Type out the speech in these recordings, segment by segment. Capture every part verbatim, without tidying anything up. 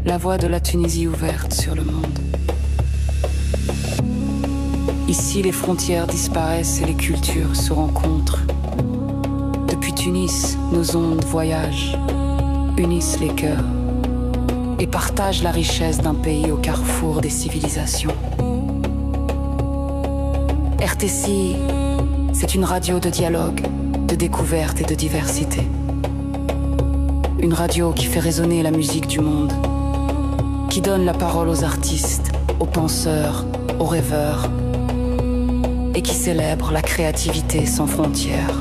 la voie de la Tunisie ouverte sur le monde. Ici, les frontières disparaissent et les cultures se rencontrent. Depuis Tunis, nos ondes voyagent, unissent les cœurs et partagent la richesse d'un pays au carrefour des civilisations. R T C I, c'est une radio de dialogue, de découverte et de diversité. Une radio qui fait résonner la musique du monde, qui donne la parole aux artistes, aux penseurs, aux rêveurs, et qui célèbre la créativité sans frontières.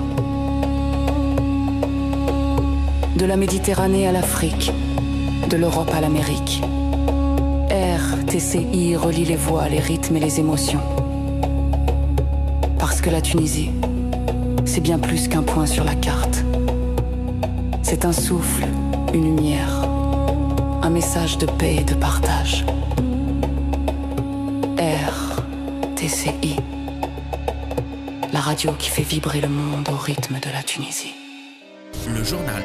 De la Méditerranée à l'Afrique, de l'Europe à l'Amérique, R T C I relie les voix, les rythmes et les émotions. Parce que la Tunisie, c'est bien plus qu'un point sur la carte. C'est un souffle, une lumière, un message de paix et de partage. R T C I, la radio qui fait vibrer le monde au rythme de la Tunisie. Le journal.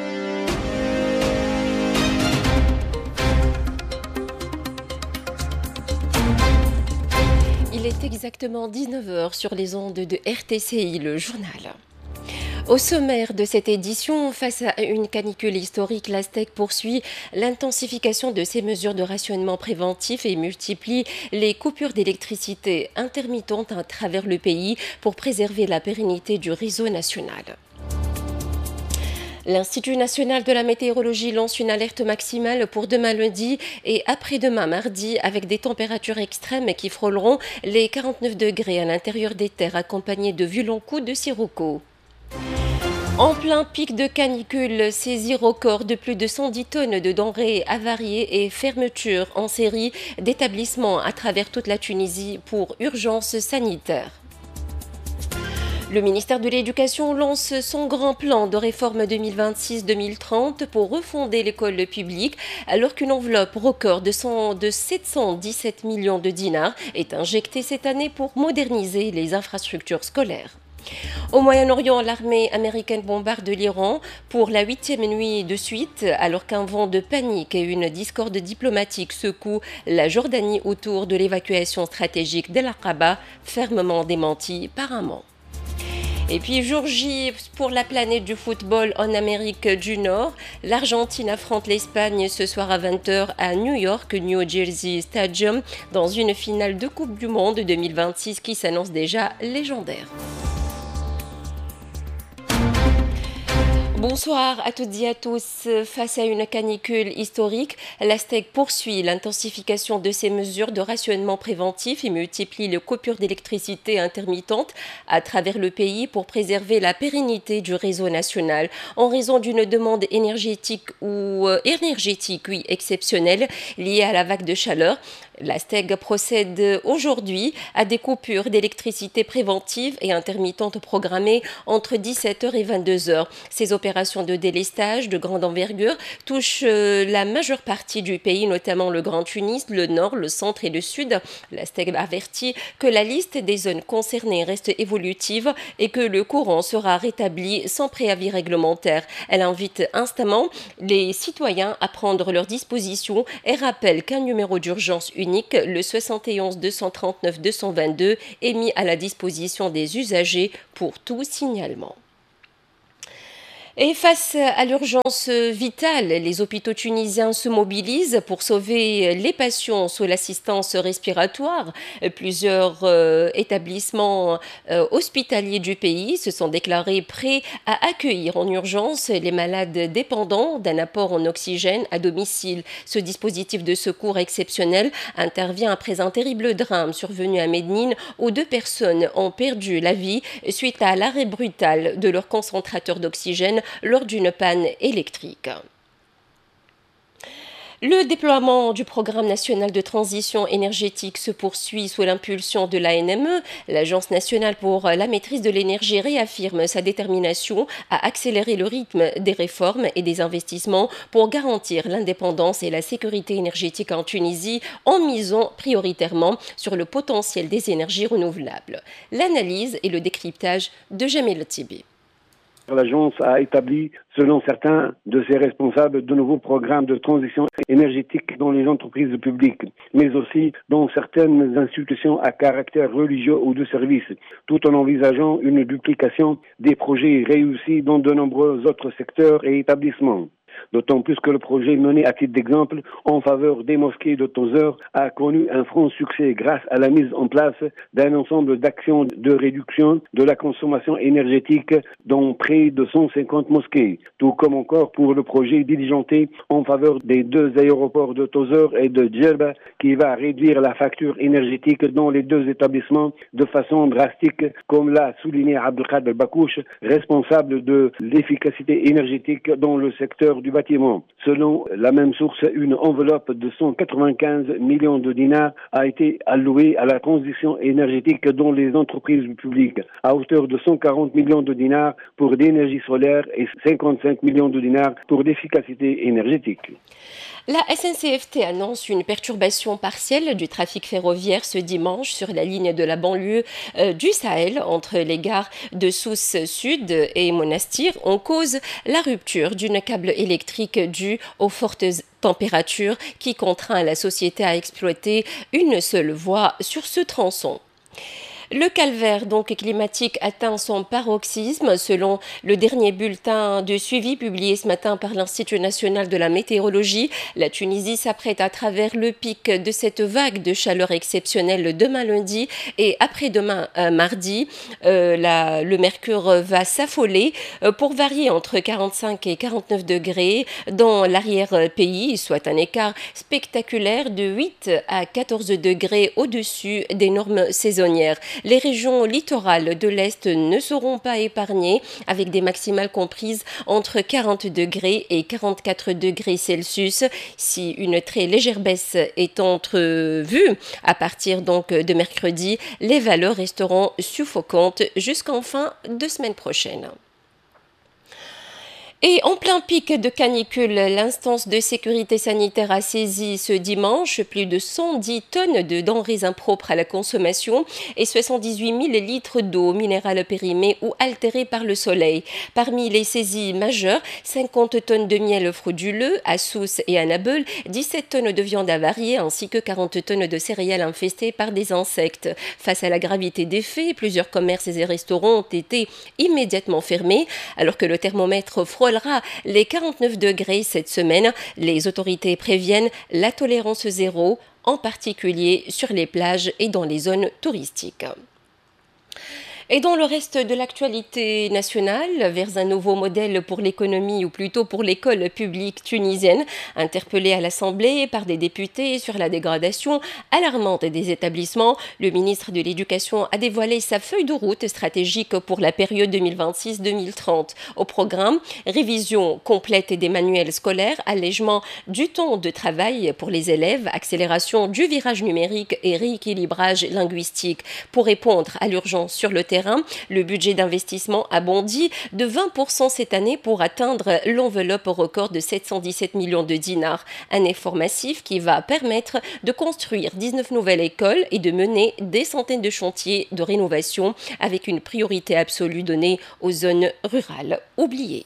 Il est exactement dix-neuf heures sur les ondes de R T C I, le journal. Au sommaire de cette édition, face à une canicule historique, l'Astec poursuit l'intensification de ses mesures de rationnement préventif et multiplie les coupures d'électricité intermittentes à travers le pays pour préserver la pérennité du réseau national. L'Institut national de la météorologie lance une alerte maximale pour demain lundi et après-demain mardi avec des températures extrêmes qui frôleront les quarante-neuf degrés à l'intérieur des terres accompagnés de violents coups de sirocco. En plein pic de canicule, saisie record de plus de cent dix tonnes de denrées avariées et fermeture en série d'établissements à travers toute la Tunisie pour urgence sanitaire. Le ministère de l'Éducation lance son grand plan de réforme deux mille vingt-six deux mille trente pour refonder l'école publique alors qu'une enveloppe record de, de sept cent dix-sept millions de dinars est injectée cette année pour moderniser les infrastructures scolaires. Au Moyen-Orient, l'armée américaine bombarde l'Iran pour la huitième nuit de suite, alors qu'un vent de panique et une discorde diplomatique secouent la Jordanie autour de l'évacuation stratégique d'El-Aqaba, fermement démentie par Amman. Et puis jour J pour la planète du football en Amérique du Nord. L'Argentine affronte l'Espagne ce soir à vingt heures à New York, New Jersey Stadium, dans une finale de Coupe du Monde deux mille vingt-six qui s'annonce déjà légendaire. Bonsoir à toutes et à tous. Face à une canicule historique, l'Astec poursuit l'intensification de ses mesures de rationnement préventif et multiplie les coupures d'électricité intermittentes à travers le pays pour préserver la pérennité du réseau national en raison d'une demande énergétique ou euh, énergétique oui, exceptionnelle liée à la vague de chaleur. L'Astec procède aujourd'hui à des coupures d'électricité préventives et intermittentes programmées entre dix-sept heures et vingt-deux heures. Ces opérations de délestage de grande envergure touchent la majeure partie du pays, notamment le Grand Tunis, le Nord, le Centre et le Sud. L'Astec avertit que la liste des zones concernées reste évolutive et que le courant sera rétabli sans préavis réglementaire. Elle invite instamment les citoyens à prendre leurs dispositions et rappelle qu'un numéro d'urgence unique, le soixante et onze deux cent trente-neuf deux cent vingt-deux, est mis à la disposition des usagers pour tout signalement. Et face à l'urgence vitale, les hôpitaux tunisiens se mobilisent pour sauver les patients sous l'assistance respiratoire. Plusieurs euh, établissements euh, hospitaliers du pays se sont déclarés prêts à accueillir en urgence les malades dépendants d'un apport en oxygène à domicile. Ce dispositif de secours exceptionnel intervient après un terrible drame survenu à Médine où deux personnes ont perdu la vie suite à l'arrêt brutal de leur concentrateur d'oxygène lors d'une panne électrique. Le déploiement du programme national de transition énergétique se poursuit sous l'impulsion de l'A N M E. L'Agence nationale pour la maîtrise de l'énergie réaffirme sa détermination à accélérer le rythme des réformes et des investissements pour garantir l'indépendance et la sécurité énergétique en Tunisie en misant prioritairement sur le potentiel des énergies renouvelables. L'analyse et le décryptage de Jamil Tibi. L'agence a établi, selon certains de ses responsables, de nouveaux programmes de transition énergétique dans les entreprises publiques, mais aussi dans certaines institutions à caractère religieux ou de service, tout en envisageant une duplication des projets réussis dans de nombreux autres secteurs et établissements. D'autant plus que le projet mené à titre d'exemple en faveur des mosquées de Tozeur a connu un franc succès grâce à la mise en place d'un ensemble d'actions de réduction de la consommation énergétique dans près de cent cinquante mosquées, tout comme encore pour le projet diligenté en faveur des deux aéroports de Tozeur et de Djerba qui va réduire la facture énergétique dans les deux établissements de façon drastique, comme l'a souligné Abdelkader Bakouche, responsable de l'efficacité énergétique dans le secteur du bâtiment. Selon la même source, une enveloppe de cent quatre-vingt-quinze millions de dinars a été allouée à la transition énergétique dans les entreprises publiques, à hauteur de cent quarante millions de dinars pour l'énergie solaire et cinquante-cinq millions de dinars pour l'efficacité énergétique. La S N C F T annonce une perturbation partielle du trafic ferroviaire ce dimanche sur la ligne de la banlieue euh, du Sahel entre les gares de Sousse Sud et Monastir. En cause la rupture d'une câble électrique due aux fortes températures qui contraint la société à exploiter une seule voie sur ce tronçon. Le calvaire donc climatique atteint son paroxysme selon le dernier bulletin de suivi publié ce matin par l'Institut national de la météorologie. La Tunisie s'apprête à travers le pic de cette vague de chaleur exceptionnelle demain lundi et après-demain euh, mardi. Euh, la, le mercure va s'affoler euh, pour varier entre quarante-cinq et quarante-neuf degrés dans l'arrière-pays, soit un écart spectaculaire de huit à quatorze degrés au-dessus des normes saisonnières. Les régions littorales de l'Est ne seront pas épargnées, avec des maximales comprises entre quarante degrés et quarante-quatre degrés Celsius. Si une très légère baisse est entrevue à partir donc de mercredi, les valeurs resteront suffocantes jusqu'en fin de semaine prochaine. Et en plein pic de canicule, l'instance de sécurité sanitaire a saisi ce dimanche plus de cent dix tonnes de denrées impropres à la consommation et soixante-dix-huit mille litres d'eau minérale périmée ou altérée par le soleil. Parmi les saisies majeures, cinquante tonnes de miel frauduleux à Sousse et à Nabeul, dix-sept tonnes de viande avariée ainsi que quarante tonnes de céréales infestées par des insectes. Face à la gravité des faits, plusieurs commerces et restaurants ont été immédiatement fermés alors que le thermomètre frôle les quarante-neuf degrés cette semaine. Les autorités préviennent la tolérance zéro, en particulier sur les plages et dans les zones touristiques. Et dans le reste de l'actualité nationale, vers un nouveau modèle pour l'économie ou plutôt pour l'école publique tunisienne, interpellé à l'Assemblée par des députés sur la dégradation alarmante des établissements, le ministre de l'Éducation a dévoilé sa feuille de route stratégique pour la période deux mille vingt-six deux mille trente. Au programme, révision complète des manuels scolaires, allègement du temps de travail pour les élèves, accélération du virage numérique et rééquilibrage linguistique. Pour répondre à l'urgence sur le terrain, le budget d'investissement a bondi de vingt pour cent cette année pour atteindre l'enveloppe record de sept cent dix-sept millions de dinars. Un effort massif qui va permettre de construire dix-neuf nouvelles écoles et de mener des centaines de chantiers de rénovation avec une priorité absolue donnée aux zones rurales oubliées.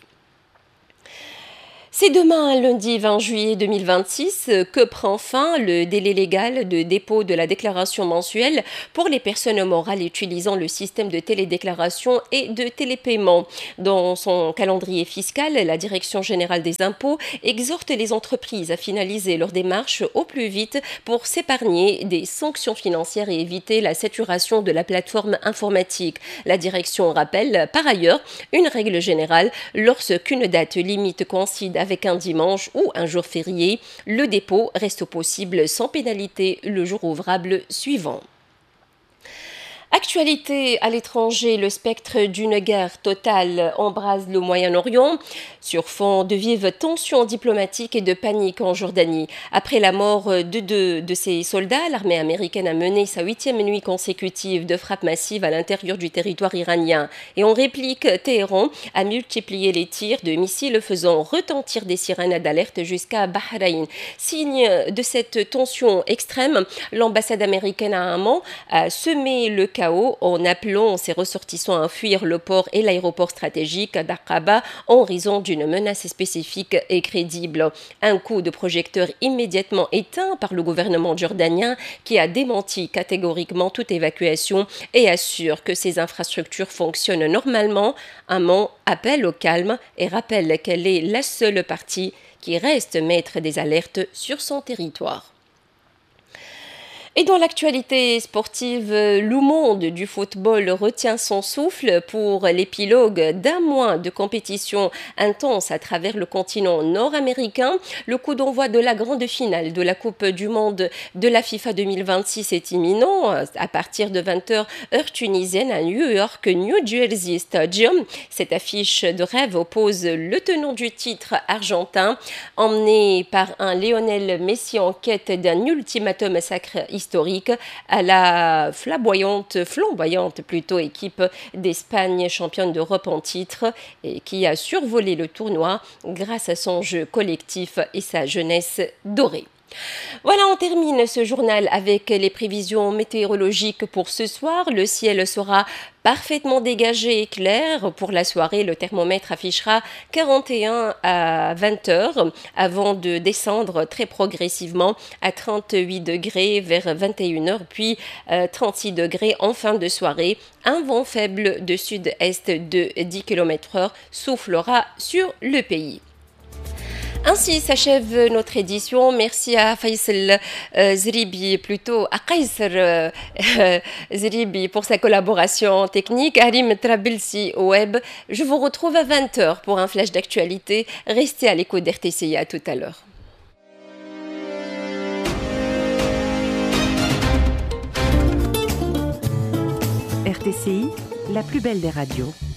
C'est demain, lundi vingt juillet deux mille vingt-six, que prend fin le délai légal de dépôt de la déclaration mensuelle pour les personnes morales utilisant le système de télédéclaration et de télépaiement. Dans son calendrier fiscal, la Direction générale des impôts exhorte les entreprises à finaliser leur démarche au plus vite pour s'épargner des sanctions financières et éviter la saturation de la plateforme informatique. La direction rappelle par ailleurs une règle générale: lorsqu'une date limite coïncide avec un dimanche ou un jour férié, le dépôt reste possible sans pénalité le jour ouvrable suivant. Actualité à l'étranger, le spectre d'une guerre totale embrase le Moyen-Orient sur fond de vives tensions diplomatiques et de panique en Jordanie. Après la mort de deux de ses soldats, l'armée américaine a mené sa huitième nuit consécutive de frappes massives à l'intérieur du territoire iranien. Et en réplique, Téhéran a multiplié les tirs de missiles faisant retentir des sirènes d'alerte jusqu'à Bahreïn. Signe de cette tension extrême, l'ambassade américaine à Amman a semé le chaos chaos en appelant ses ressortissants à fuir le port et l'aéroport stratégique d'Aqaba en raison d'une menace spécifique et crédible. Un coup de projecteur immédiatement éteint par le gouvernement jordanien qui a démenti catégoriquement toute évacuation et assure que ses infrastructures fonctionnent normalement. Amman appelle au calme et rappelle qu'elle est la seule partie qui reste maître des alertes sur son territoire. Et dans l'actualité sportive, le monde du football retient son souffle pour l'épilogue d'un mois de compétition intense à travers le continent nord-américain. Le coup d'envoi de la grande finale de la Coupe du monde de la FIFA deux mille vingt-six est imminent à partir de vingt heures heure tunisienne à New York, New Jersey Stadium. Cette affiche de rêve oppose le tenant du titre argentin, emmené par un Lionel Messi en quête d'un ultimatum sacré historique à la flamboyante, flamboyante plutôt équipe d'Espagne championne d'Europe en titre et qui a survolé le tournoi grâce à son jeu collectif et sa jeunesse dorée. Voilà, on termine ce journal avec les prévisions météorologiques pour ce soir. Le ciel sera parfaitement dégagé et clair. Pour la soirée, le thermomètre affichera quarante et un à vingt heures avant de descendre très progressivement à trente-huit degrés vers vingt et une heures, puis euh, trente-six degrés en fin de soirée. Un vent faible de sud-est de dix kilomètres heure soufflera sur le pays. Ainsi s'achève notre édition. Merci à Faisal euh, Zeribi, plutôt à Kaiser euh, euh, Zeribi pour sa collaboration technique, Harim Trabilsi au web. Je vous retrouve à vingt heures pour un flash d'actualité. Restez à l'écoute d'R T C I, à tout à l'heure. R T C I, la plus belle des radios.